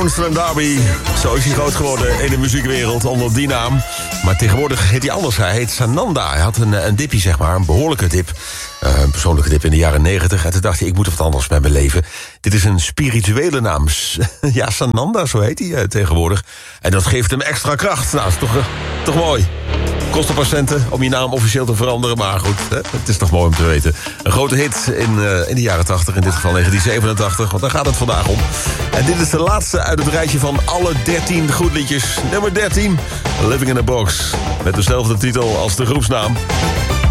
Johnson Darby. Zo is hij groot geworden in de muziekwereld onder die naam. Maar tegenwoordig heet hij anders. Hij heet Sananda. Hij had een dipje, zeg maar, een behoorlijke dip. Een persoonlijke dip in de jaren 90. En toen dacht hij, ik moet wat anders met mijn leven. Dit is een spirituele naam. Ja, Sananda, zo heet hij tegenwoordig. En dat geeft hem extra kracht. Nou, dat is toch mooi. Kost een paar centen om je naam officieel te veranderen. Maar goed, het is toch mooi om te weten. Een grote hit in de jaren 80. In dit geval 1987. Want daar gaat het vandaag om. En dit is de laatste uit het rijtje van alle 13 goed liedjes. Nummer 13. Living in a Box. Met dezelfde titel als de groepsnaam.